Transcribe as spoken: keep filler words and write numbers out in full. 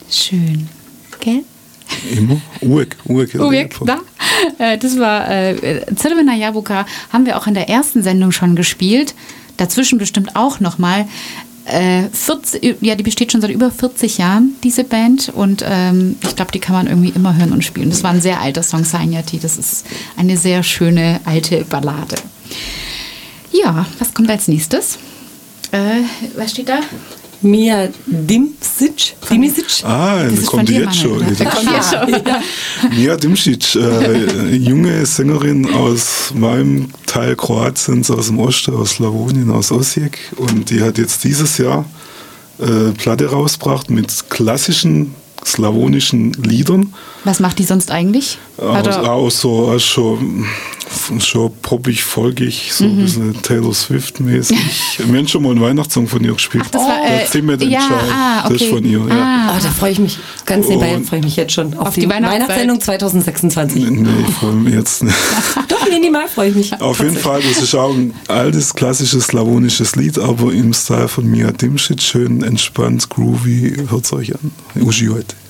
Schön. Gell? Immer. Uvek. Uvek, Uvek, da. Das war äh, Crvena Jabuka, haben wir auch in der ersten Sendung schon gespielt. Dazwischen bestimmt auch nochmal. Äh, vierzig, ja, die besteht schon seit über vierzig Jahren, diese Band. Und ähm, ich glaube, die kann man irgendwie immer hören und spielen. Das war ein sehr alter Song, Sanjati. Das ist eine sehr schöne alte Ballade. Ja, was kommt als nächstes? Äh, was steht da? Mia Dimsic. Dimisic. Ah, Das da ist kommt von die dir, jetzt schon. Manuel, Die oder? kommt Ja, schon. Ja. Mia Dimsic, äh, junge Sängerin aus meinem Teil Kroatiens, aus dem Osten, aus Slawonien, aus Osijek. Und die hat jetzt dieses Jahr äh, Platte rausgebracht mit klassischen slawonischen Liedern. Was macht die sonst eigentlich? Hat Auch, er- auch so auch schon, schon poppig, folgig, so ein bisschen Taylor Swift-mäßig. Wir haben schon mal einen Weihnachtssong von ihr gespielt. Ach, das war, Der äh, Zimmer den ja, Schau. ah, Das ist okay. von ihr, ja. Ah. Oh, da freue ich mich ganz nebenbei, Und- freue ich mich jetzt schon auf, Auf die, die Weihnachtszeit. Weihnachtssendung zwanzig sechsundzwanzig. Nee, ich freue mich jetzt nicht. Doch, minimal freue ich mich. Auf jeden Fall, das ist auch ein altes, klassisches slawonisches Lied, aber im Style von Mia Dimsic, schön entspannt, groovy, hört es euch an. Uži heute.